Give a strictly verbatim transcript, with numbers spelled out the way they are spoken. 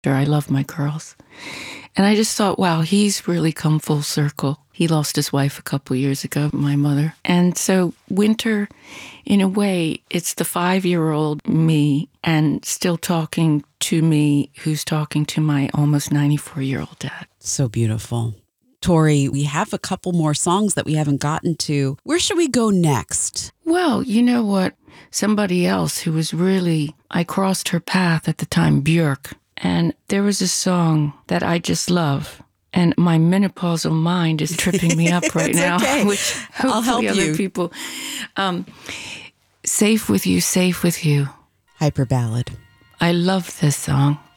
I love my girls. And I just thought, wow, he's really come full circle. He lost his wife a couple years ago, my mother. And so Winter, in a way, it's the five-year-old me and still talking to me who's talking to my almost ninety-four-year-old dad. So beautiful. Tori, we have a couple more songs that we haven't gotten to. Where should we go next? Well, you know what? Somebody else who was really, I crossed her path at the time, Björk. And there was a song that I just love. And my menopausal mind is tripping me up right now. Okay. Which hopefully I'll help other you. people. Um, Safe with You, Safe with You. Hyper ballad. I love this song.